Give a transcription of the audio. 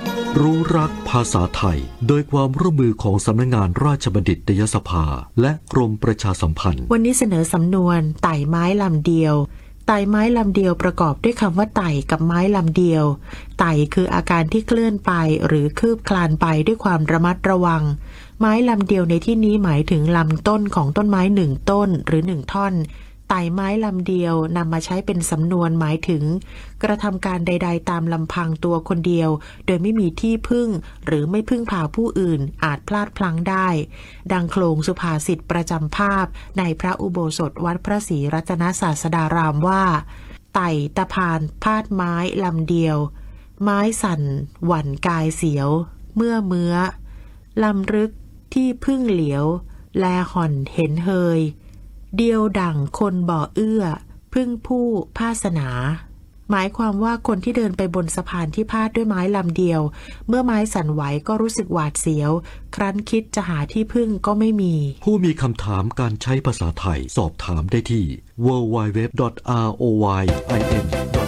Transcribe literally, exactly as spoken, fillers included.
รู้รักภาษาไทยโดยความร่วมมือของสำนักงานราชบัณฑิตยสภาและกรมประชาสัมพันธ์วันนี้เสนอสำนวนไต่ไม้ลำเดียวไต่ไม้ลำเดียวประกอบด้วยคำว่าไต่กับไม้ลำเดียวไต่คืออาการที่เคลื่อนไปหรือคืบคลานไปด้วยความระมัดระวังไม้ลำเดียวในที่นี้หมายถึงลำต้นของต้นไม้หนึ่งต้นหรือหนึ่งท่อนไต่ไม้ลำเดียวนำมาใช้เป็นสำนวนหมายถึงกระทำการใดๆตามลำพังตัวคนเดียวโดยไม่มีที่พึ่งหรือไม่พึ่งพาผู้อื่นอาจพลาดพลั้งได้ดังโคลงสุภาษิตประจำภาพในพระอุโบสถวัดพระศรีรัตนศาสดารามว่าไต่ตะพานพาดไม้ลำเดียวไม้สั่นหวั่นกายเสียวเมื่อเมื้อลำรึกที่พึ่งเหลียวแลห่อนเห็นเฮยเดียวดั่งคนบ่อเอื้อพึ่งผู้พาสนาหมายความว่าคนที่เดินไปบนสะพานที่พาดด้วยไม้ลำเดียวเมื่อไม้สั่นไหวก็รู้สึกหวาดเสียวครั้นคิดจะหาที่พึ่งก็ไม่มีผู้มีคำถามการใช้ภาษาไทยสอบถามได้ที่ ดับเบิลยู ดับเบิลยู ดับเบิลยู ดอท อาร์ โอ วาย ไอ เอ็น